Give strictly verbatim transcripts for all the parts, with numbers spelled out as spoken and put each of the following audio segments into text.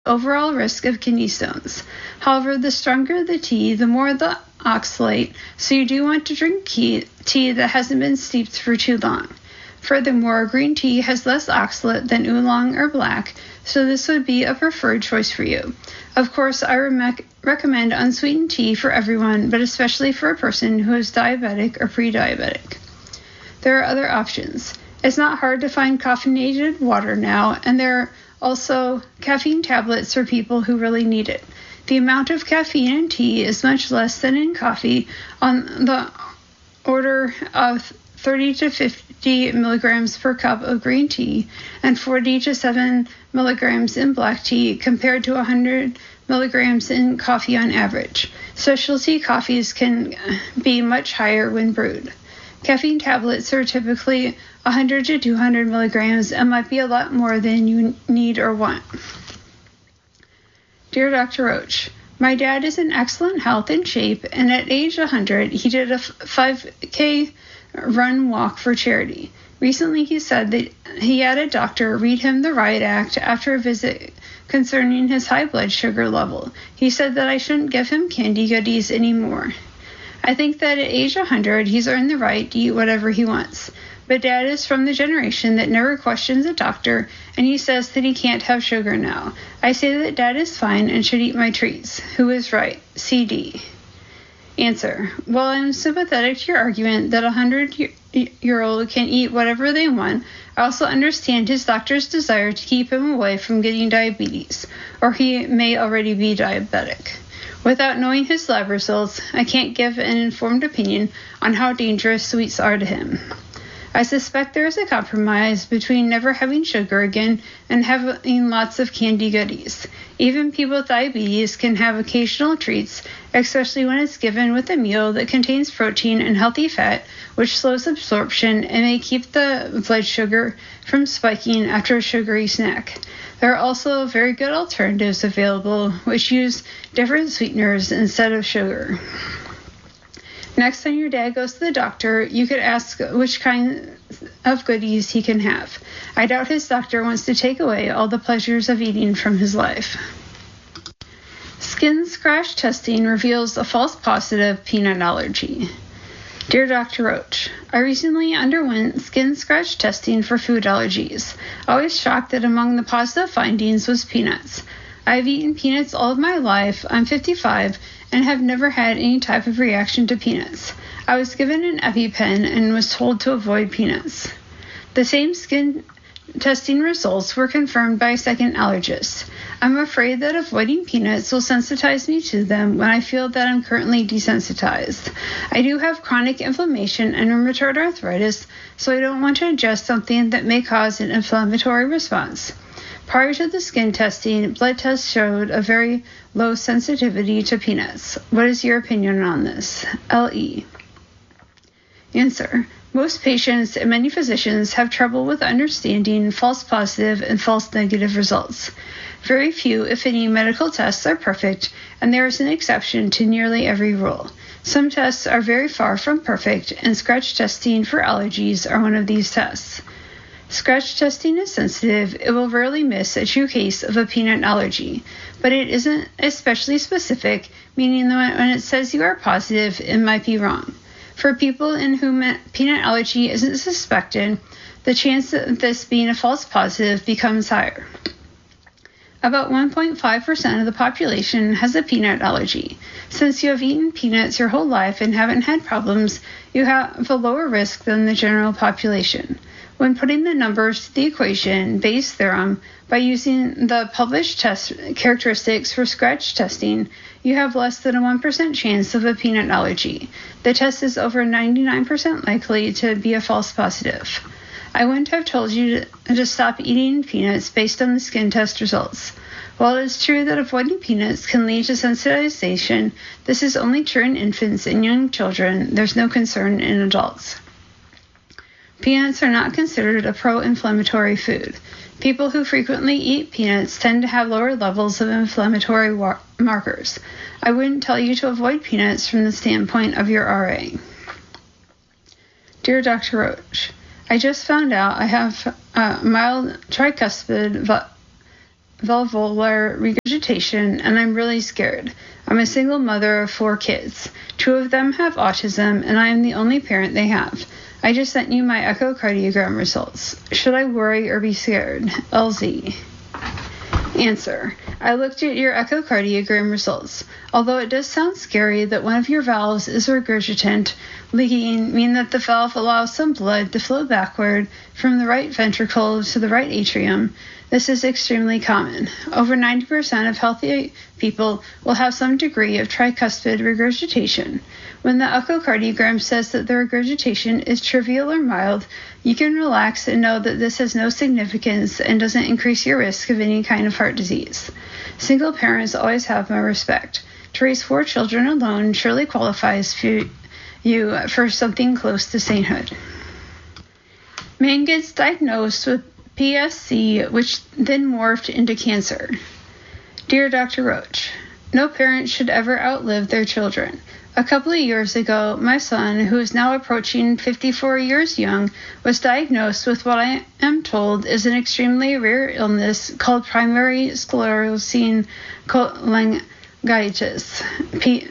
overall risk of kidney stones. However, the stronger the tea, the more the oxalate, so you do want to drink tea that hasn't been steeped for too long. Furthermore, green tea has less oxalate than oolong or black, so this would be a preferred choice for you. Of course, I re- recommend unsweetened tea for everyone, but especially for a person who is diabetic or pre-diabetic. There are other options. It's not hard to find caffeinated water now, and there are also caffeine tablets for people who really need it. The amount of caffeine in tea is much less than in coffee, on the order of thirty to fifty milligrams per cup of green tea and forty to seven milligrams in black tea compared to one hundred milligrams in coffee on average. Specialty coffees can be much higher when brewed. Caffeine tablets are typically one hundred to two hundred milligrams and might be a lot more than you need or want. Dear Doctor Roach, my dad is in excellent health and shape, and at age one hundred, he did a five K run walk for charity. Recently, he said that he had a doctor read him the Riot Act after a visit concerning his high blood sugar level. He said that I shouldn't give him candy goodies anymore. I think that at age one hundred, he's earned the right to eat whatever he wants. But Dad is from the generation that never questions a doctor, and he says that he can't have sugar now. I say that Dad is fine and should eat my treats. Who is right? C D. Answer. While I'm sympathetic to your argument that a hundred-year-old can eat whatever they want, I also understand his doctor's desire to keep him away from getting diabetes, or he may already be diabetic. Without knowing his lab results, I can't give an informed opinion on how dangerous sweets are to him. I suspect there is a compromise between never having sugar again and having lots of candy goodies. Even people with diabetes can have occasional treats, especially when it's given with a meal that contains protein and healthy fat, which slows absorption and may keep the blood sugar from spiking after a sugary snack. There are also very good alternatives available, which use different sweeteners instead of sugar. Next time your dad goes to the doctor, you could ask which kind of goodies he can have. I doubt his doctor wants to take away all the pleasures of eating from his life. Skin scratch testing reveals a false positive peanut allergy. Dear Doctor Roach, I recently underwent skin scratch testing for food allergies. I was shocked that among the positive findings was peanuts. I've eaten peanuts all of my life. I'm fifty-five and have never had any type of reaction to peanuts. I was given an EpiPen and was told to avoid peanuts. The same skin testing results were confirmed by a second allergist. I'm afraid that avoiding peanuts will sensitize me to them when I feel that I'm currently desensitized. I do have chronic inflammation and rheumatoid arthritis, so I don't want to ingest something that may cause an inflammatory response. Prior to the skin testing, blood tests showed a very low sensitivity to peanuts. What is your opinion on this? L E. Answer. Most patients and many physicians have trouble with understanding false positive and false negative results. Very few, if any, medical tests are perfect, and there is an exception to nearly every rule. Some tests are very far from perfect, and scratch testing for allergies are one of these tests. Scratch testing is sensitive. It will rarely miss a true case of a peanut allergy, but it isn't especially specific, meaning that when it says you are positive, it might be wrong. For people in whom peanut allergy isn't suspected, the chance of this being a false positive becomes higher. About one point five percent of the population has a peanut allergy. Since you have eaten peanuts your whole life and haven't had problems, you have a lower risk than the general population. When putting the numbers to the equation, Bayes' theorem, by using the published test characteristics for scratch testing, you have less than a one percent chance of a peanut allergy. The test is over ninety-nine percent likely to be a false positive. I wouldn't have told you to, to stop eating peanuts based on the skin test results. While it is true that avoiding peanuts can lead to sensitization, this is only true in infants and young children. There's no concern in adults. Peanuts are not considered a pro-inflammatory food. People who frequently eat peanuts tend to have lower levels of inflammatory wa- markers. I wouldn't tell you to avoid peanuts from the standpoint of your R A. Dear Doctor Roach, I just found out I have uh, mild tricuspid valvular regurgitation, and I'm really scared. I'm a single mother of four kids. Two of them have autism, and I am the only parent they have. I just sent you my echocardiogram results. Should I worry or be scared? L Z. Answer. I looked at your echocardiogram results. Although it does sound scary that one of your valves is regurgitant, leaking, mean that the valve allows some blood to flow backward from the right ventricle to the right atrium. This is extremely common. Over ninety percent of healthy people will have some degree of tricuspid regurgitation. When the echocardiogram says that the regurgitation is trivial or mild, you can relax and know that this has no significance and doesn't increase your risk of any kind of heart disease. Single parents always have my respect. To raise four children alone surely qualifies for you for something close to sainthood. Man gets diagnosed with P S C, which then morphed into cancer. Dear Doctor Roach, no parent should ever outlive their children. A couple of years ago, my son, who is now approaching fifty-four years young, was diagnosed with what I am told is an extremely rare illness called primary sclerosing cholangitis, P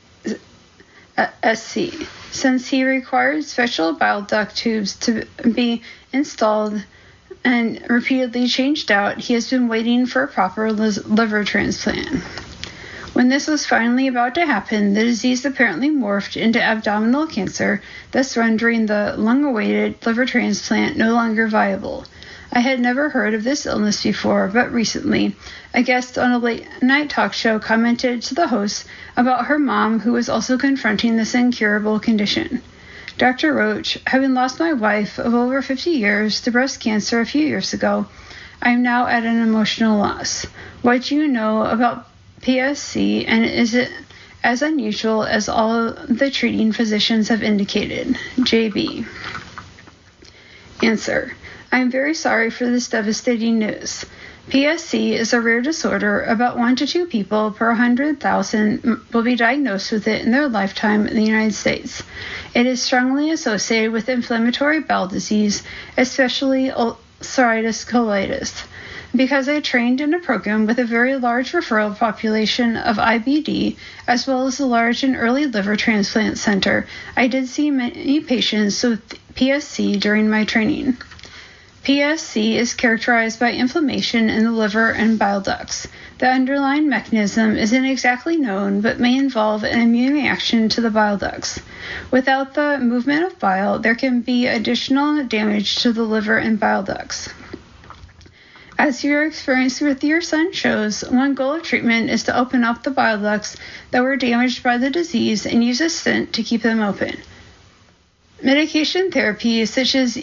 S C. Since he required special bile duct tubes to be installed and repeatedly changed out, he has been waiting for a proper liver transplant. When this was finally about to happen, the disease apparently morphed into abdominal cancer, thus rendering the long-awaited liver transplant no longer viable. I had never heard of this illness before, but recently, a guest on a late-night talk show commented to the host about her mom, who was also confronting this incurable condition. Doctor Roach, having lost my wife of over fifty years to breast cancer a few years ago, I am now at an emotional loss. What do you know about P S C, and is it as unusual as all the treating physicians have indicated? J B. Answer. I am very sorry for this devastating news. P S C is a rare disorder. About one to two people per one hundred thousand will be diagnosed with it in their lifetime in the United States. It is strongly associated with inflammatory bowel disease, especially ulcerative colitis. Because I trained in a program with a very large referral population of I B D, as well as a large and early liver transplant center, I did see many patients with P S C during my training. P S C is characterized by inflammation in the liver and bile ducts. The underlying mechanism isn't exactly known, but may involve an immune reaction to the bile ducts. Without the movement of bile, there can be additional damage to the liver and bile ducts. As your experience with your son shows, one goal of treatment is to open up the bile ducts that were damaged by the disease and use a stent to keep them open. Medication therapy, such as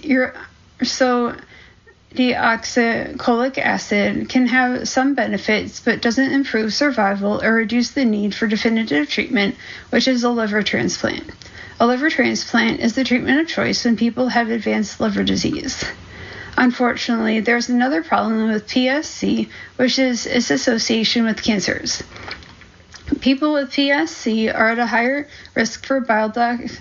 ursodeoxycholic acid, can have some benefits but doesn't improve survival or reduce the need for definitive treatment, which is a liver transplant. A liver transplant is the treatment of choice when people have advanced liver disease. Unfortunately, there's another problem with P S C, which is its association with cancers. People with P S C are at a higher risk for bile duct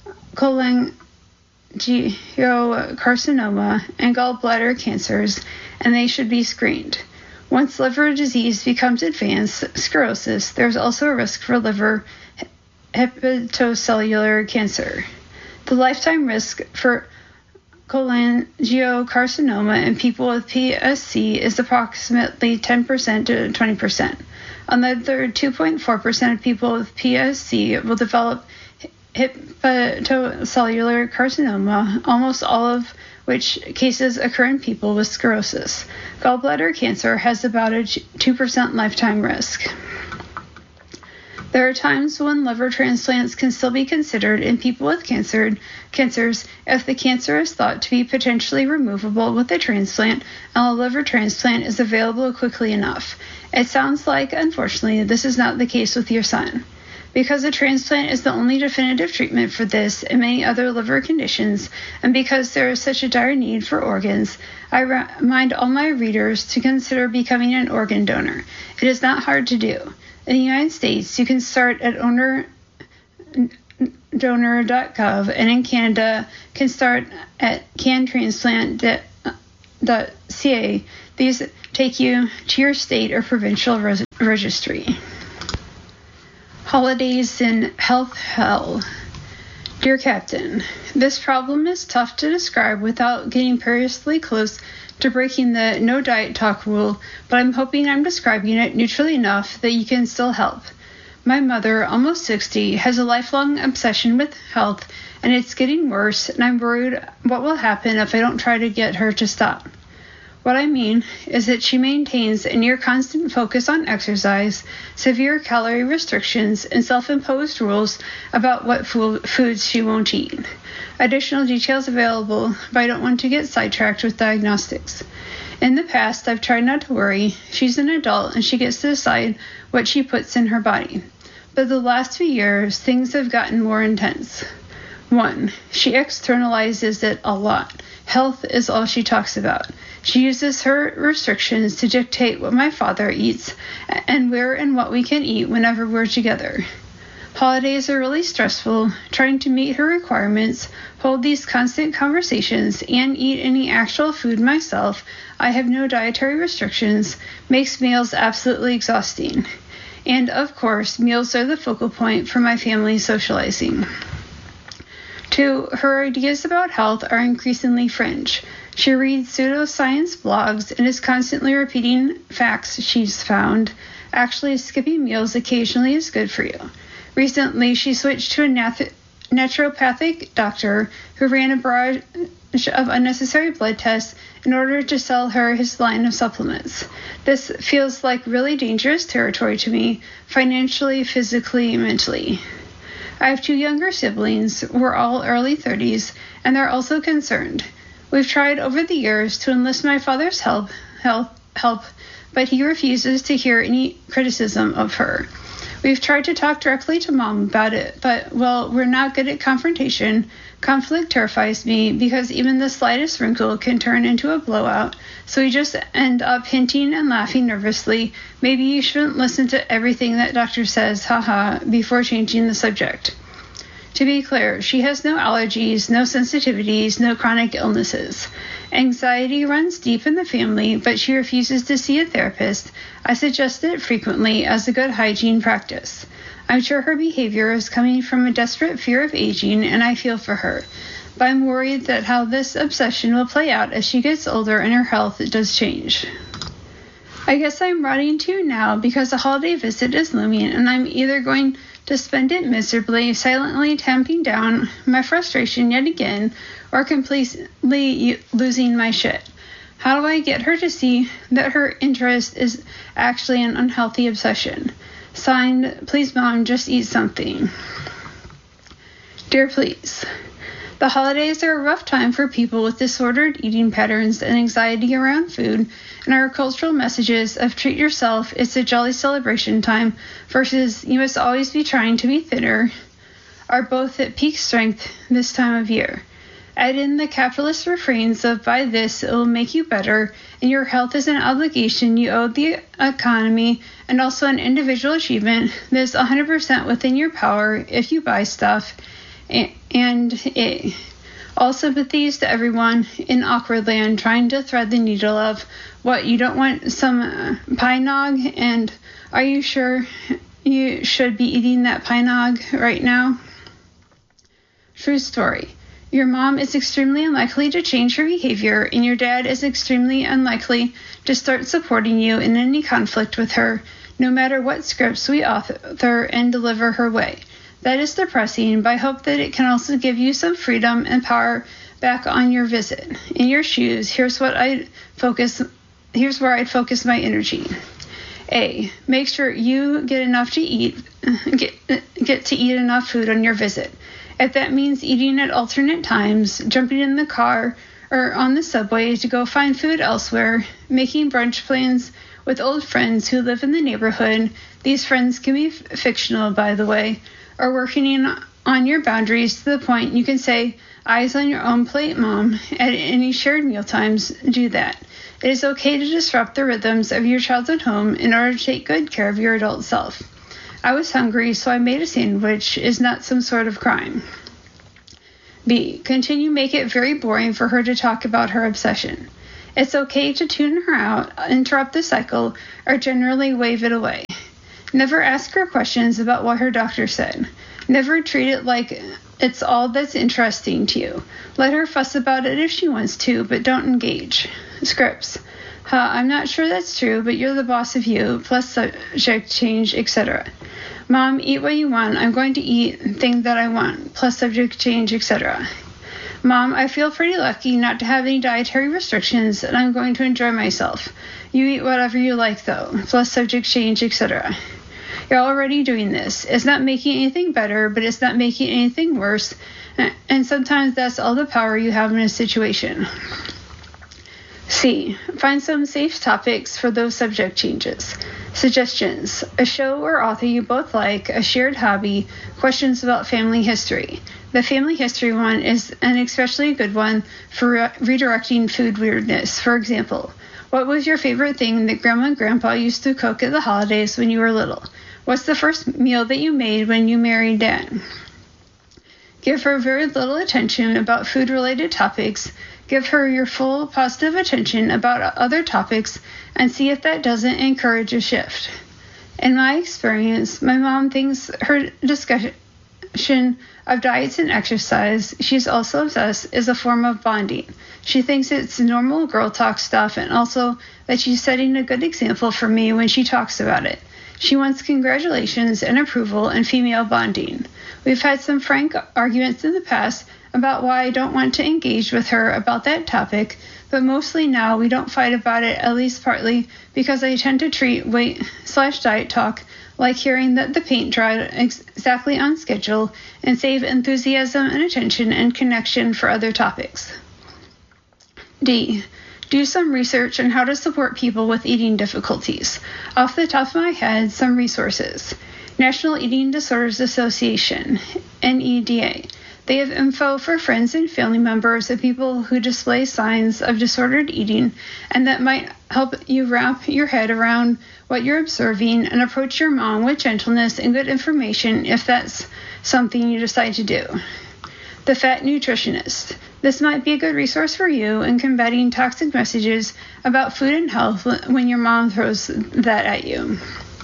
cholangiocarcinoma and gallbladder cancers, and they should be screened. Once liver disease becomes advanced sclerosis, there's also a risk for liver hepatocellular cancer. The lifetime risk for cholangiocarcinoma in people with P S C is approximately ten percent to twenty percent. Another two point four percent of people with P S C will develop hepatocellular carcinoma, almost all of which cases occur in people with sclerosis. Gallbladder cancer has about a two percent lifetime risk. There are times when liver transplants can still be considered in people with cancer, cancers if the cancer is thought to be potentially removable with a transplant and a liver transplant is available quickly enough. It sounds like, unfortunately, this is not the case with your son. Because a transplant is the only definitive treatment for this and many other liver conditions, and because there is such a dire need for organs, I remind all my readers to consider becoming an organ donor. It is not hard to do. In the United States, you can start at donor dot gov, and in Canada, can start at can transplant dot c a. These take you to your state or provincial res- registry. Holidays in health hell. Dear Captain, this problem is tough to describe without getting perilously close to breaking the no diet talk rule, but I'm hoping I'm describing it neutrally enough that you can still help. My mother, almost sixty, has a lifelong obsession with health, and it's getting worse, and I'm worried what will happen if I don't try to get her to stop. What I mean is that she maintains a near constant focus on exercise, severe calorie restrictions, and self-imposed rules about what fo- foods she won't eat. Additional details available, but I don't want to get sidetracked with diagnostics. In the past, I've tried not to worry. She's an adult, and she gets to decide what she puts in her body. But the last few years, things have gotten more intense. One, she externalizes it a lot. Health is all she talks about. She uses her restrictions to dictate what my father eats and where and what we can eat whenever we're together. Holidays are really stressful. Trying to meet her requirements, hold these constant conversations, and eat any actual food myself, I have no dietary restrictions, makes meals absolutely exhausting. And, of course, meals are the focal point for my family socializing. Two, her ideas about health are increasingly fringe. She reads pseudoscience blogs and is constantly repeating facts she's found. Actually, skipping meals occasionally is good for you. Recently, she switched to a nath- naturopathic doctor who ran a barrage of unnecessary blood tests in order to sell her his line of supplements. This feels like really dangerous territory to me, financially, physically, mentally. I have two younger siblings. We're all early thirties, and they're also concerned. We've tried over the years to enlist my father's help, help, help, but he refuses to hear any criticism of her. We've tried to talk directly to Mom about it, but, well, we're not good at confrontation. Conflict terrifies me because even the slightest wrinkle can turn into a blowout, so we just end up hinting and laughing nervously. Maybe you shouldn't listen to everything that doctor says, haha, before changing the subject. To be clear, she has no allergies, no sensitivities, no chronic illnesses. Anxiety runs deep in the family, but she refuses to see a therapist. I suggest it frequently as a good hygiene practice. I'm sure her behavior is coming from a desperate fear of aging, and I feel for her. But I'm worried that how this obsession will play out as she gets older and her health does change. I guess I'm writing to you now because a holiday visit is looming, and I'm either going to spend it miserably, silently tamping down my frustration yet again, or completely losing my shit. How do I get her to see that her interest is actually an unhealthy obsession? Signed, please Mom, just eat something. Dear Please, the holidays are a rough time for people with disordered eating patterns and anxiety around food, and our cultural messages of treat yourself, it's a jolly celebration time, versus you must always be trying to be thinner, are both at peak strength this time of year. Add in the capitalist refrains of buy this, it will make you better, and your health is an obligation you owe the economy and also an individual achievement that is one hundred percent within your power if you buy stuff. And it, all sympathies to everyone in awkward land trying to thread the needle of what you don't want some uh, pie nog, and are you sure you should be eating that pie nog right now? True story. Your mom is extremely unlikely to change her behavior, and your dad is extremely unlikely to start supporting you in any conflict with her, no matter what scripts we author and deliver her way. That is depressing, but I hope that it can also give you some freedom and power back on your visit. In your shoes, here's what I focus. Here's where I'd focus my energy. A. Make sure you get enough to eat. Get get to eat enough food on your visit. If that means eating at alternate times, jumping in the car or on the subway to go find food elsewhere, making brunch plans with old friends who live in the neighborhood, these friends can be f- fictional, by the way, or working in, on your boundaries to the point you can say, eyes on your own plate, Mom. At any shared meal times, do that. It is okay to disrupt the rhythms of your childhood home in order to take good care of your adult self. I was hungry, so I made a sandwich is not some sort of crime. B. Continue make it very boring for her to talk about her obsession. It's okay to tune her out, interrupt the cycle, or generally wave it away. Never ask her questions about what her doctor said. Never treat it like it's all that's interesting to you. Let her fuss about it if she wants to, but don't engage. Scripts. Huh, I'm not sure that's true, but you're the boss of you, plus subject change, et cetera. Mom, eat what you want. I'm going to eat thing that I want, plus subject change, et cetera. Mom, I feel pretty lucky not to have any dietary restrictions, and I'm going to enjoy myself. You eat whatever you like, though, plus subject change, et cetera. You're already doing this. It's not making anything better, but it's not making anything worse, and sometimes that's all the power you have in a situation. C. Find some safe topics for those subject changes. Suggestions. A show or author you both like, a shared hobby, questions about family history. The family history one is an especially good one for re- redirecting food weirdness. For example, what was your favorite thing that Grandma and Grandpa used to cook at the holidays when you were little? What's the first meal that you made when you married Dad? Give her very little attention about food-related topics. Give her your full positive attention about other topics and see if that doesn't encourage a shift. In my experience, my mom thinks her discussion of diets and exercise she's also obsessed is a form of bonding. She thinks it's normal girl talk stuff and also that she's setting a good example for me when she talks about it. She wants congratulations and approval and female bonding. We've had some frank arguments in the past about why I don't want to engage with her about that topic, but mostly now we don't fight about it, at least partly because I tend to treat weight slash diet talk like hearing that the paint dried exactly on schedule and save enthusiasm and attention and connection for other topics. D. Do some research on how to support people with eating difficulties. Off the top of my head, some resources. National Eating Disorders Association, N E D A. They have info for friends and family members of people who display signs of disordered eating, and that might help you wrap your head around what you're observing and approach your mom with gentleness and good information if that's something you decide to do. The Fat Nutritionist. This might be a good resource for you in combating toxic messages about food and health when your mom throws that at you.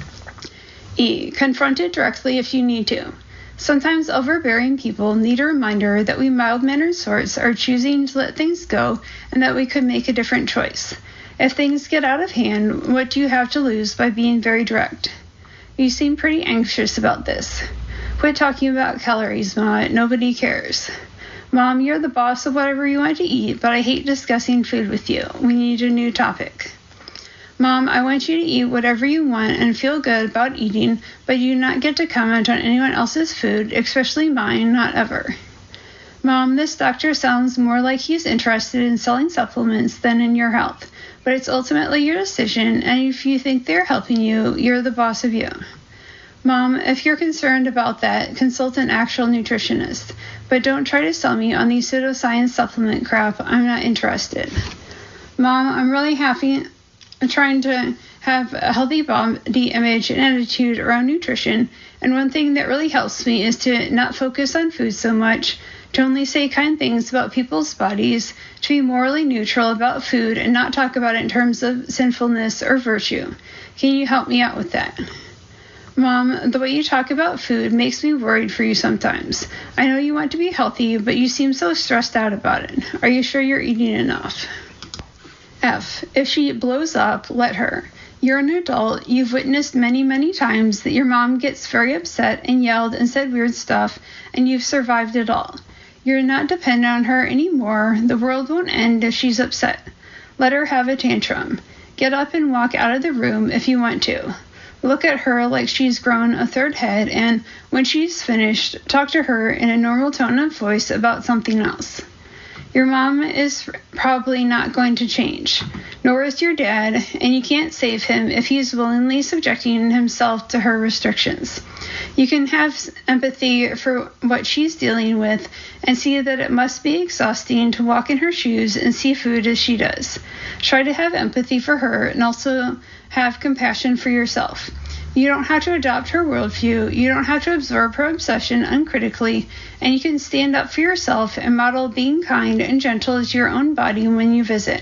E. Confront it directly if you need to. Sometimes overbearing people need a reminder that we mild-mannered sorts are choosing to let things go and that we could make a different choice. If things get out of hand, what do you have to lose by being very direct? You seem pretty anxious about this. Quit talking about calories, Ma. Nobody cares. Mom, you're the boss of whatever you want to eat, but I hate discussing food with you. We need a new topic. Mom, I want you to eat whatever you want and feel good about eating, but you do not get to comment on anyone else's food, especially mine, not ever. Mom, this doctor sounds more like he's interested in selling supplements than in your health, but it's ultimately your decision, and if you think they're helping you, you're the boss of you. Mom, if you're concerned about that, consult an actual nutritionist, but don't try to sell me on these pseudoscience supplement crap. I'm not interested. Mom, I'm really happy trying to have a healthy body image and attitude around nutrition, and one thing that really helps me is to not focus on food so much, to only say kind things about people's bodies, to be morally neutral about food and not talk about it in terms of sinfulness or virtue. Can you help me out with that? Mom, the way you talk about food makes me worried for you sometimes. I know you want to be healthy, but you seem so stressed out about it. Are you sure you're eating enough? F. If she blows up, let her. You're an adult. You've witnessed many, many times that your mom gets very upset and yelled and said weird stuff, and you've survived it all. You're not dependent on her anymore. The world won't end if she's upset. Let her have a tantrum. Get up and walk out of the room if you want to. Look at her like she's grown a third head, and when she's finished, talk to her in a normal tone of voice about something else. Your mom is probably not going to change, nor is your dad, and you can't save him if he's willingly subjecting himself to her restrictions. You can have empathy for what she's dealing with and see that it must be exhausting to walk in her shoes and see food as she does. Try to have empathy for her and also have compassion for yourself. You don't have to adopt her worldview, you don't have to absorb her obsession uncritically, and you can stand up for yourself and model being kind and gentle to your own body when you visit.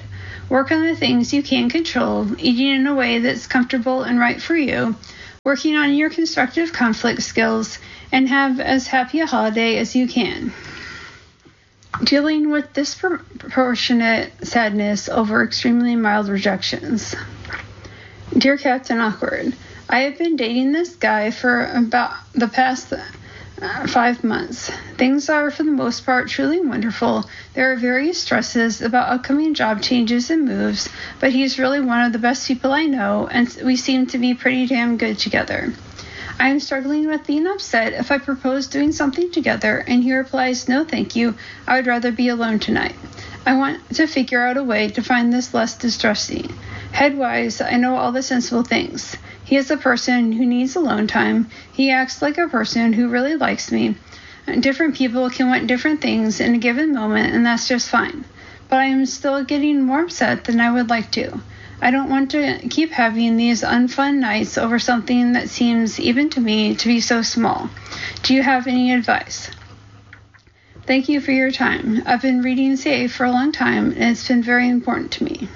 Work on the things you can control, eating in a way that's comfortable and right for you, working on your constructive conflict skills, and have as happy a holiday as you can. Dealing with disproportionate sadness over extremely mild rejections. Dear Captain Awkward, I have been dating this guy for about the past uh, five months. Things are, for the most part, truly wonderful. There are various stresses about upcoming job changes and moves, but he's really one of the best people I know, and we seem to be pretty damn good together. I am struggling with being upset if I propose doing something together and he replies, no thank you, I would rather be alone tonight. I want to figure out a way to find this less distressing. Headwise, I know all the sensible things. He is a person who needs alone time. He acts like a person who really likes me. Different people can want different things in a given moment, and that's just fine. But I am still getting more upset than I would like to. I don't want to keep having these unfun nights over something that seems, even to me, to be so small. Do you have any advice? Thank you for your time. I've been reading C A for a long time, and it's been very important to me.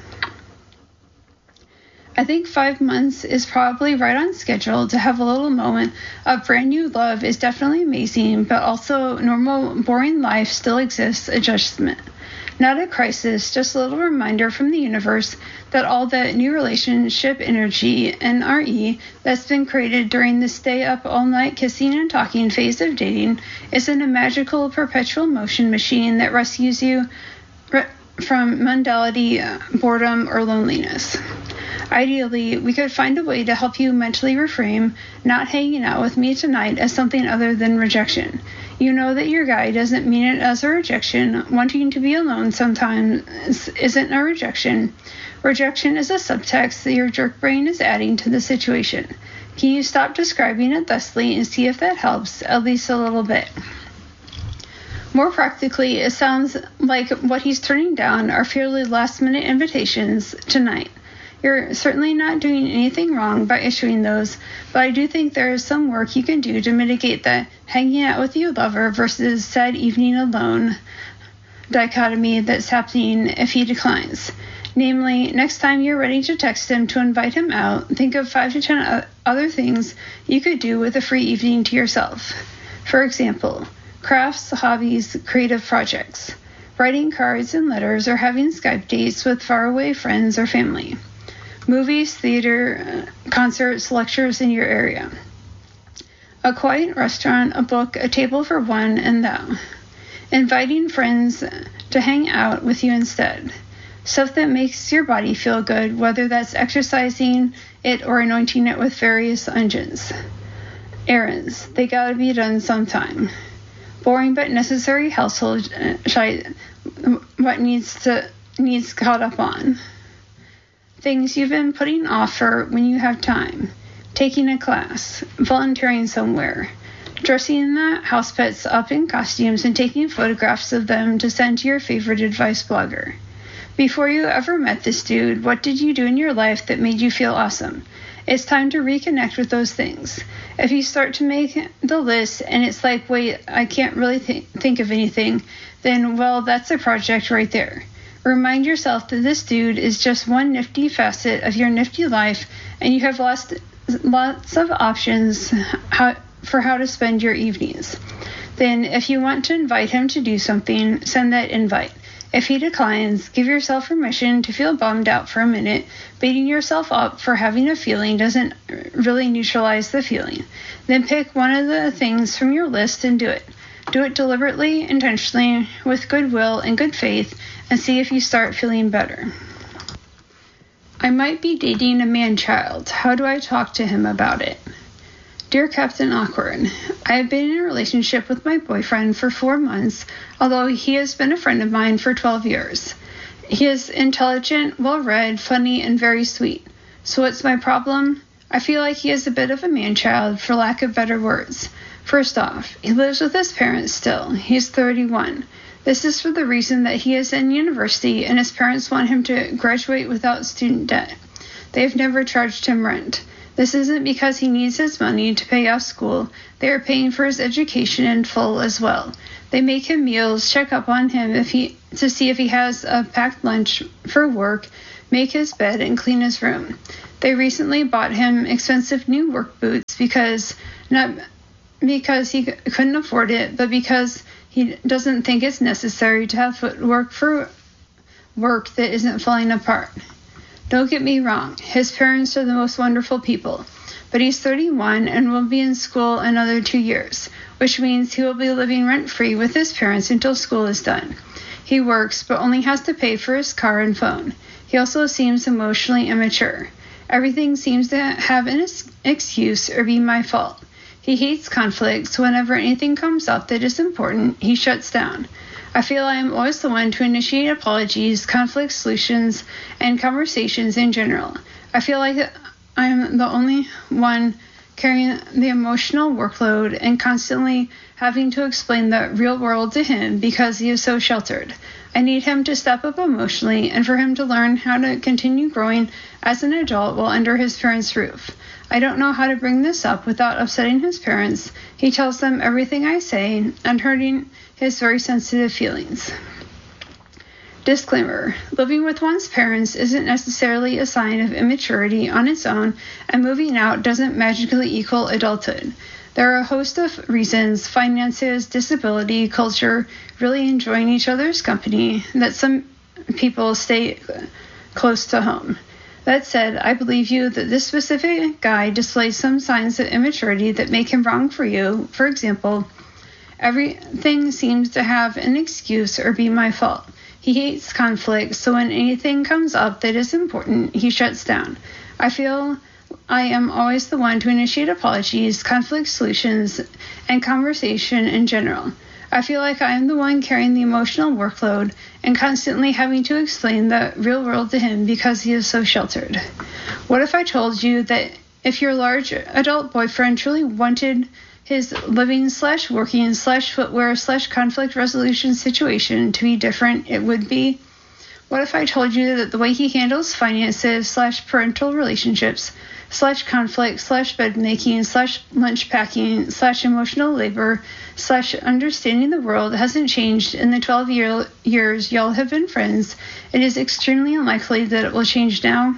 I think five months is probably right on schedule to have a little moment of brand new love is definitely amazing, but also normal, boring life still exists adjustment. Not a crisis, just a little reminder from the universe that all that new relationship energy, N R E, that's been created during the stay up all night kissing and talking phase of dating isn't a magical perpetual motion machine that rescues you re- from mundanity, boredom, or loneliness. Ideally, we could find a way to help you mentally reframe not hanging out with me tonight as something other than rejection. You know that your guy doesn't mean it as a rejection. Wanting to be alone sometimes isn't a rejection. Rejection is a subtext that your jerk brain is adding to the situation. Can you stop describing it thusly and see if that helps, at least a little bit? More practically, it sounds like what he's turning down are fairly last-minute invitations tonight. You're certainly not doing anything wrong by issuing those, but I do think there is some work you can do to mitigate the hanging out with your lover versus sad evening alone dichotomy that's happening if he declines. Namely, next time you're ready to text him to invite him out, think of five to ten other things you could do with a free evening to yourself. For example, crafts, hobbies, creative projects, writing cards and letters, or having Skype dates with faraway friends or family. Movies, theater, concerts, lectures in your area. A quiet restaurant, a book, a table for one and thou. Inviting friends to hang out with you instead. Stuff that makes your body feel good, whether that's exercising it or anointing it with various unguents. Errands. They gotta be done sometime. Boring but necessary household shite what needs to needs caught up on. Things you've been putting off for when you have time. Taking a class, volunteering somewhere, dressing the house pets up in costumes and taking photographs of them to send to your favorite advice blogger. Before you ever met this dude, what did you do in your life that made you feel awesome? It's time to reconnect with those things. If you start to make the list and it's like, wait, I can't really th- think of anything, then, well, that's a project right there. Remind yourself that this dude is just one nifty facet of your nifty life, and you have lost lots of options how, for how to spend your evenings. Then, if you want to invite him to do something, send that invite. If he declines, give yourself permission to feel bummed out for a minute. Beating yourself up for having a feeling doesn't really neutralize the feeling. Then pick one of the things from your list and do it. Do it deliberately, intentionally, with goodwill and good faith, and see if you start feeling better. I might be dating a man-child. How do I talk to him about it? Dear Captain Awkward, I have been in a relationship with my boyfriend for four months, although he has been a friend of mine for twelve years. He is intelligent, well-read, funny, and very sweet. So what's my problem? I feel like he is a bit of a man-child, for lack of better words. First off, he lives with his parents still. He's thirty-one. This is for the reason that he is in university and his parents want him to graduate without student debt. They have never charged him rent. This isn't because he needs his money to pay off school. They are paying for his education in full as well. They make him meals, check up on him if he to see if he has a packed lunch for work, make his bed, and clean his room. They recently bought him expensive new work boots because not because he couldn't afford it, but because he doesn't think it's necessary to have footwork for work that isn't falling apart. Don't get me wrong, his parents are the most wonderful people, but he's thirty-one and will be in school another two years, which means he will be living rent-free with his parents until school is done. He works, but only has to pay for his car and phone. He also seems emotionally immature. Everything seems to have an excuse or be my fault. He hates conflict, so whenever anything comes up that is important, he shuts down. I feel I am always the one to initiate apologies, conflict solutions, and conversations in general. I feel like I am the only one carrying the emotional workload and constantly having to explain the real world to him because he is so sheltered. I need him to step up emotionally and for him to learn how to continue growing as an adult while under his parents' roof. I don't know how to bring this up without upsetting his parents. He tells them everything I say and hurting his very sensitive feelings. Disclaimer: living with one's parents isn't necessarily a sign of immaturity on its own, and moving out doesn't magically equal adulthood. There are a host of reasons, finances, disability, culture, really enjoying each other's company, that some people stay close to home. That said, I believe you that this specific guy displays some signs of immaturity that make him wrong for you. For example, everything seems to have an excuse or be my fault. He hates conflict, so when anything comes up that is important, he shuts down. I feel I am always the one to initiate apologies, conflict solutions, and conversation in general. I feel like I am the one carrying the emotional workload and constantly having to explain the real world to him because he is so sheltered. What if I told you that if your large adult boyfriend truly wanted his living slash working slash footwear slash conflict resolution situation to be different, it would be? What if I told you that the way he handles finances slash parental relationships slash conflict slash bed making slash lunch packing slash emotional labor slash understanding the world hasn't changed in the twelve year, years y'all have been friends? It is extremely unlikely that it will change now.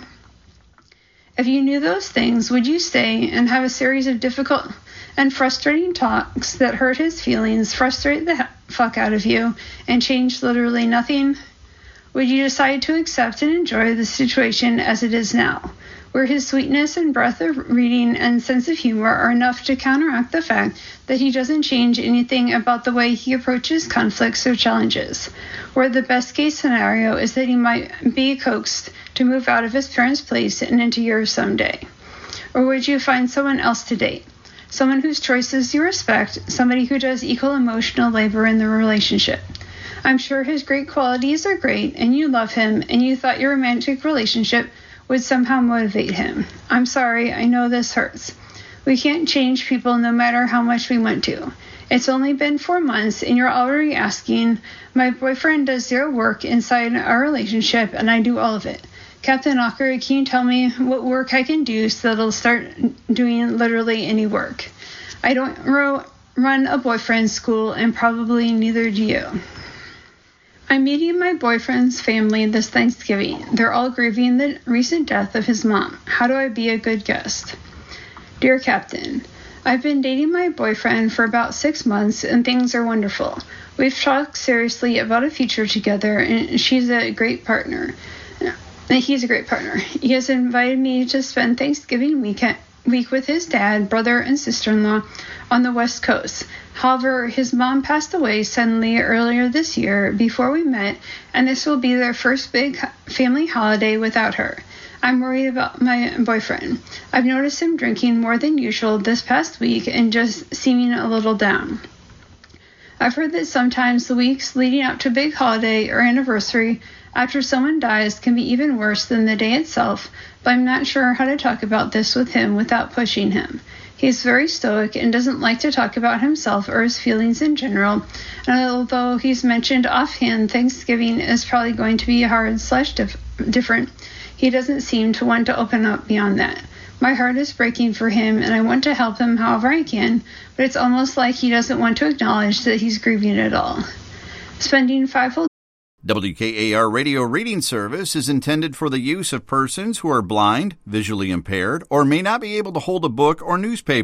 If you knew those things, would you stay and have a series of difficult and frustrating talks that hurt his feelings, frustrate the fuck out of you, and change literally nothing? Would you decide to accept and enjoy the situation as it is now, where his sweetness and breadth of reading and sense of humor are enough to counteract the fact that he doesn't change anything about the way he approaches conflicts or challenges, where the best case scenario is that he might be coaxed to move out of his parents' place and into yours someday? Or would you find someone else to date? Someone whose choices you respect, somebody who does equal emotional labor in the relationship. I'm sure his great qualities are great, and you love him, and you thought your romantic relationship would somehow motivate him. I'm sorry, I know this hurts. We can't change people no matter how much we want to. It's only been four months, and you're already asking, my boyfriend does zero work inside our relationship, and I do all of it. Captain Ocker, can you tell me what work I can do so that I'll start doing literally any work? I don't ro- run a boyfriend's school, and probably neither do you. I'm meeting my boyfriend's family this Thanksgiving. They're all grieving the recent death of his mom. How do I be a good guest? Dear Captain, I've been dating my boyfriend for about six months, and things are wonderful. We've talked seriously about a future together, and she's a great partner. He's a great partner. He has invited me to spend Thanksgiving weekend, week with his dad, brother, and sister-in-law on the West Coast. However, his mom passed away suddenly earlier this year before we met, and this will be their first big family holiday without her. I'm worried about my boyfriend. I've noticed him drinking more than usual this past week and just seeming a little down. I've heard that sometimes the weeks leading up to a big holiday or anniversary after someone dies can be even worse than the day itself, but I'm not sure how to talk about this with him without pushing him. He's very stoic and doesn't like to talk about himself or his feelings in general, and although he's mentioned offhand Thanksgiving is probably going to be hard slash dif- different, he doesn't seem to want to open up beyond that. My heart is breaking for him, and I want to help him however I can, but it's almost like he doesn't want to acknowledge that he's grieving at all. Spending five whole W K A R Radio Reading Service is intended for the use of persons who are blind, visually impaired, or may not be able to hold a book or newspaper.